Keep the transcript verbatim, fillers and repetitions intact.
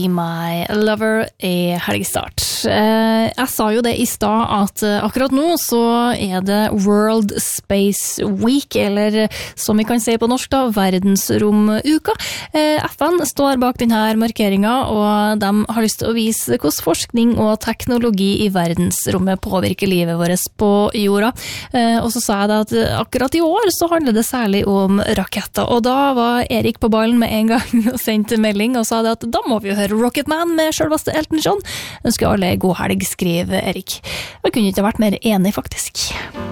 My Lover i helgstart. Jeg sa jo det i stad at akkurat nå så er det World Space Week, eller som vi kan si på norsk da, verdensromuka. F N står bak denne markeringen, og de har lyst til å vise hvordan forskning og teknologi i verdensrommet påvirker livet vårt på jorda. Og så sa jeg da at akkurat i år så handler det særlig om raketter, og da var Erik på ballen med en gang og sendte melding og sa det at da må vi jo høre Rocketman med selveste Elton John. Ønsker alle god helg, skriver Erik. Jeg kunne ikke vært mer enig, faktisk.